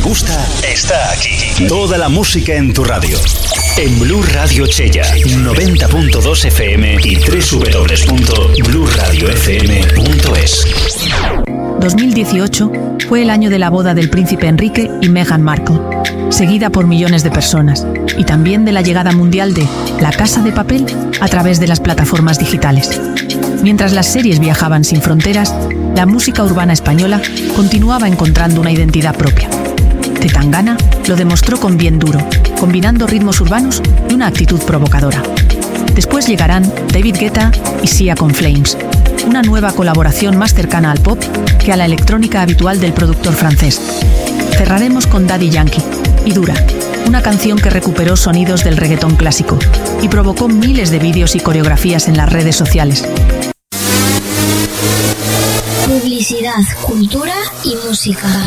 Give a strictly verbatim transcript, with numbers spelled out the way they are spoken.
gusta está aquí. Toda la música en tu radio. En Blu Radio Chella, noventa punto dos F M y doble u doble u doble u punto blu radio f m punto es. dos mil dieciocho fue el año de la boda del príncipe Enrique y Meghan Markle, seguida por millones de personas, y también de la llegada mundial de La Casa de Papel a través de las plataformas digitales. Mientras las series viajaban sin fronteras, la música urbana española continuaba encontrando una identidad propia. Zetangana lo demostró con Bien Duro, combinando ritmos urbanos y una actitud provocadora. Después llegarán David Guetta y Sia con Flames, una nueva colaboración más cercana al pop que a la electrónica habitual del productor francés. Cerraremos con Daddy Yankee y Dura, una canción que recuperó sonidos del reggaetón clásico y provocó miles de vídeos y coreografías en las redes sociales. Publicidad, cultura y música.